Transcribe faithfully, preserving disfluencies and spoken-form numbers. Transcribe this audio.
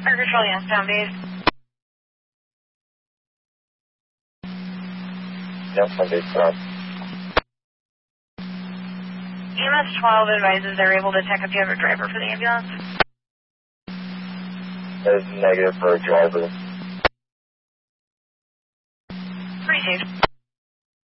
Fire Control, Youngstown base. Youngstown base, stop. E M S twelve advises they're able to check if you have a driver for the ambulance. That is negative for a driver.